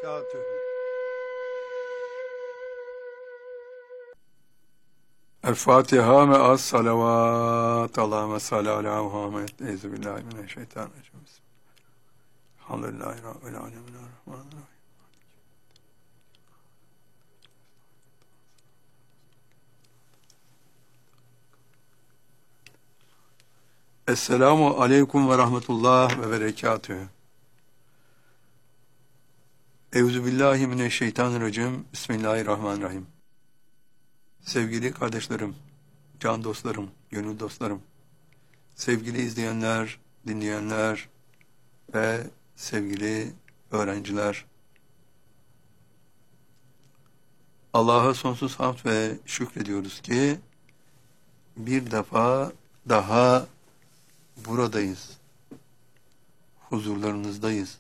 berekatühü. El-Fatiha me'as salavat. Allahümme salli ala Muhammed. Euzubillahimineşşeytanirracim. Elhamdülillahi Rabbil alemin. Errahmanirrahim. Esselamu aleyküm ve rahmetullah ve berekatühü. Euzubillahimineşşeytanirracim. Bismillahirrahmanirrahim. Sevgili kardeşlerim, can dostlarım, gönül dostlarım, sevgili izleyenler, dinleyenler ve sevgili öğrenciler, Allah'a sonsuz hamd ve şükrediyoruz ki bir defa daha buradayız, huzurlarınızdayız.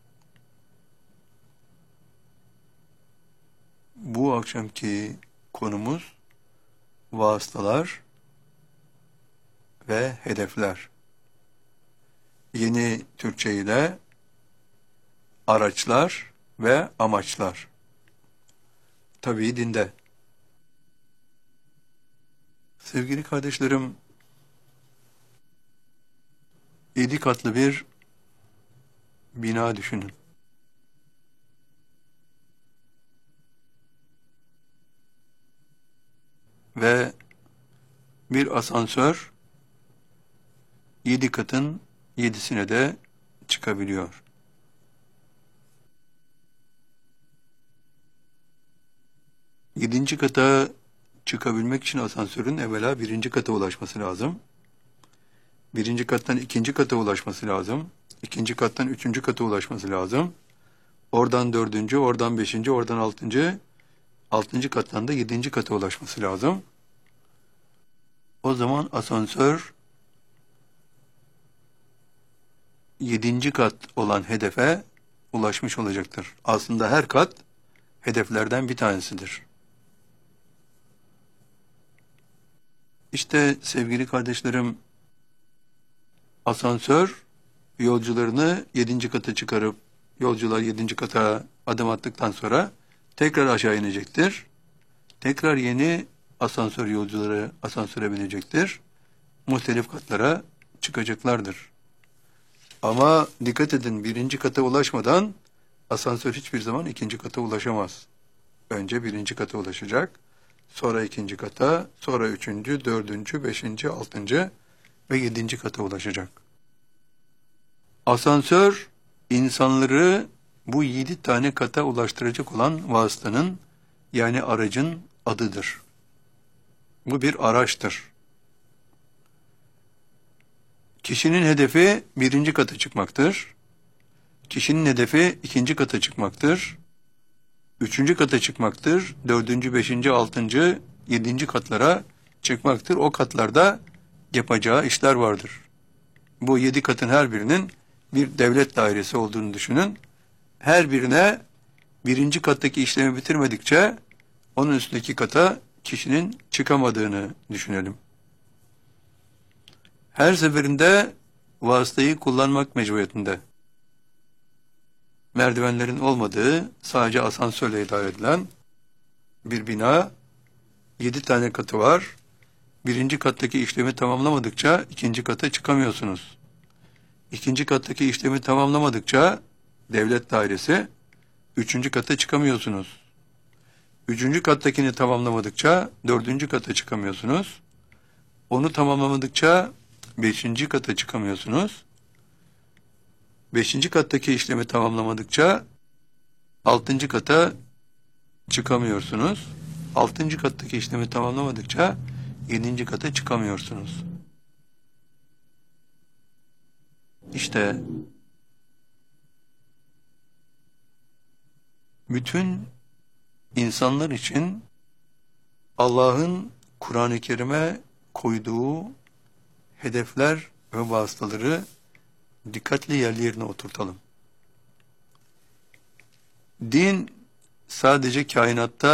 Bu akşamki konumuz vasıtalar ve hedefler. Yeni Türkçe ile araçlar ve amaçlar. Tabii dinde. Sevgili kardeşlerim, 7 katlı bir bina düşünün. Ve bir asansör 7 katın 7'sine de çıkabiliyor. Yedinci kata çıkabilmek için asansörün evvela 1. kata ulaşması lazım. 1. kattan 2. kata ulaşması lazım. 2. kattan 3. kata ulaşması lazım. Oradan 4. oradan 5. oradan 6. 6. kattan da 7. kata ulaşması lazım. O zaman asansör 7. kat olan hedefe ulaşmış olacaktır. Aslında her kat hedeflerden bir tanesidir. İşte sevgili kardeşlerim, asansör yolcularını 7. kata çıkarıp yolcular 7. kata adım attıktan sonra tekrar aşağı inecektir. Tekrar yeni asansör yolcuları asansöre binecektir. Muhtelif katlara çıkacaklardır. Ama dikkat edin, 1. kata ulaşmadan asansör hiçbir zaman 2. kata ulaşamaz. Önce 1. kata ulaşacak, sonra 2. kata, sonra 3., 4., 5., 6. ve 7. kata ulaşacak. Asansör insanları bu 7 tane kata ulaştıracak olan vasıtanın, yani aracın adıdır. Bu bir araçtır. Kişinin hedefi 1. kata çıkmaktır. Kişinin hedefi 2. kata çıkmaktır. 3. kata çıkmaktır. 4., 5., 6., 7. katlara çıkmaktır. O katlarda yapacağı işler vardır. Bu 7 katın her birinin bir devlet dairesi olduğunu düşünün. Her birine 1. kattaki işlemi bitirmedikçe onun üstündeki kata kişinin çıkamadığını düşünelim. Her seferinde vasıtayı kullanmak mecburiyetinde. Merdivenlerin olmadığı, sadece asansörle idare edilen bir bina, 7 tane katı var. 1. kattaki işlemi tamamlamadıkça 2. kata çıkamıyorsunuz. 2. kattaki işlemi tamamlamadıkça devlet dairesi 3. kata çıkamıyorsunuz. 3. kattakini tamamlamadıkça 4. kata çıkamıyorsunuz. Onu tamamlamadıkça 5. kata çıkamıyorsunuz. 5. kattaki işlemi tamamlamadıkça 6. kata çıkamıyorsunuz. 6. kattaki işlemi tamamlamadıkça 7. kata çıkamıyorsunuz. İşte bütün insanlar için Allah'ın Kur'an-ı Kerim'e koyduğu hedefler ve vasıtaları dikkatli yerlerine oturtalım. Din sadece kainatta